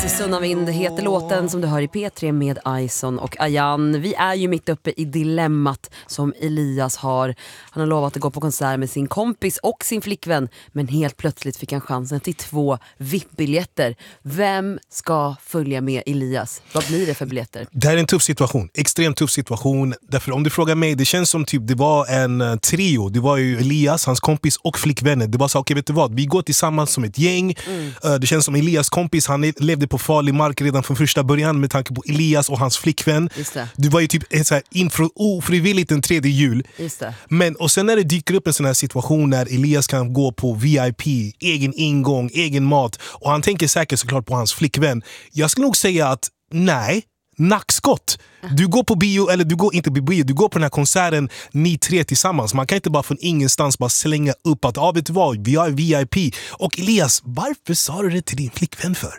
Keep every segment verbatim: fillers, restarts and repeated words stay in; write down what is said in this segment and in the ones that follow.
Sunna Vind heter låten som du hör i P tre med Ison och Ayan. Vi är ju mitt uppe i dilemmat som Elias har. Han har lovat att gå på konsert med sin kompis och sin flickvän, men helt plötsligt fick han chansen till två V I P-biljetter. Vem ska följa med Elias? Vad blir det för biljetter? Det här är en tuff situation, extremt tuff situation. Därför om du frågar mig, det känns som typ det var en uh, trio. Det var ju Elias, hans kompis och flickvännen. Det var så, okej, vet du vad? Vi går tillsammans som ett gäng. Mm. Uh, det känns som Elias kompis, han levde på farlig mark redan från första början med tanke på Elias och hans flickvän. Just det. Du var ju typ en så här infro, ofrivilligt en tredje jul. Just det. Men och sen när det dyker upp en sån här situation när Elias kan gå på V I P, egen ingång, egen mat, och han tänker säkert såklart på hans flickvän. Jag skulle nog säga att nej, nackskott. Du går på bio, eller du går inte på bio, du går på den här konserten, ni tre tillsammans. Man kan inte bara från ingenstans bara slänga upp att ah, vet du vad, vi har V I P. Och Elias, varför sa du det till din flickvän för?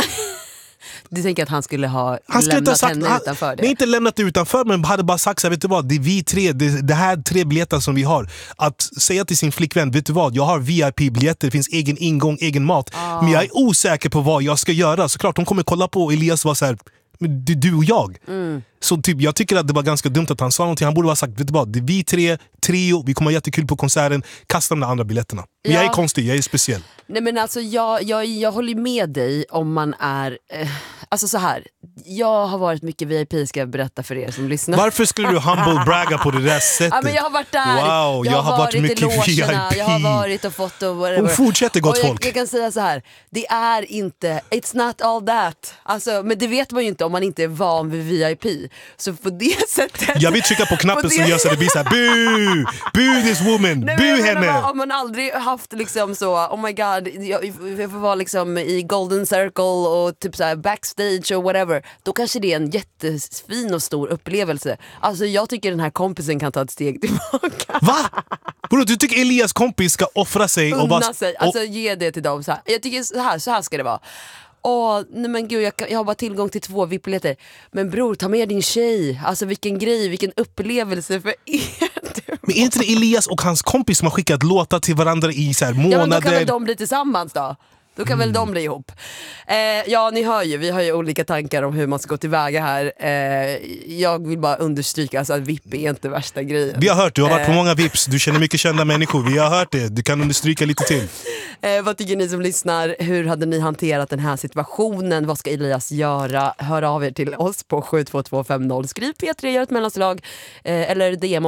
Du tänker att han skulle ha han skulle lämnat sagt, henne han, utanför det? Nej, inte lämnat det utanför, men hade bara sagt så här, vet du vad, det är vi tre, det, det här tre biljetter som vi har. Att säga till sin flickvän, vet du vad, jag har V I P-biljetter, det finns egen ingång, egen mat. Ah. Men jag är osäker på vad jag ska göra. Så klart, de kommer kolla på Elias och vara så här, du, du och jag. Mm. Så typ, jag tycker att det var ganska dumt att han sa någonting. Han borde ha sagt, vet du vad, det är vi tre, trio, vi kommer ha jättekul på konserten, kasta de där andra biljetterna. Men ja. Jag är konstig, jag är speciell. Nej, men alltså jag, jag, jag håller med dig om man är eh, alltså så här. Jag har varit mycket V I P, ska jag berätta för er som lyssnar. Varför skulle du humble bragga på det där sättet? Ja, men jag har varit där. Wow, jag, jag har varit, varit mycket i V I P. Jag har varit och fått och whatever. Och fortsätter gott och jag, folk. Jag kan säga så här, det är inte, it's not all that. Alltså, men det vet man ju inte om man inte är van vid V I P. Så på det sättet... Jag vill trycka på knappen på som gör så det blir så här, bu! Bu this woman! Nej, bu henne! Bara, om man aldrig haft liksom så, oh my god, jag, jag får vara liksom i golden circle och typ så här backstage och whatever, då kanske det är en jättefin och stor upplevelse. Alltså jag tycker den här kompisen kan ta ett steg tillbaka. Va? Bro, du tycker Elias kompis ska offra sig? Unna och bara, sig, alltså och... ge det till dem så här. Jag tycker så här, så här ska det vara. Åh, nej men gud, jag, jag har bara tillgång till två V I P-biljetter. Men bror, ta med din tjej. Alltså vilken grej, vilken upplevelse för er. Men är inte det Elias och hans kompis som har skickat låtar till varandra i så här månader? Ja, men då kan väl de bli tillsammans då? Då kan mm. väl de bli ihop. Eh, ja, ni hör ju, vi har ju olika tankar om hur man ska gå tillväga här. Eh, jag vill bara understryka alltså, att V I P är inte värsta grejen. Vi har hört, du har varit på många V I Ps, du känner mycket kända människor. Vi har hört det, du kan understryka lite till. Eh, vad tycker ni som lyssnar? Hur hade ni hanterat den här situationen? Vad ska Elias göra? Hör av er till oss på sju två två fem noll. Skriv P tre, gör ett mellanslag. Eh, eller D M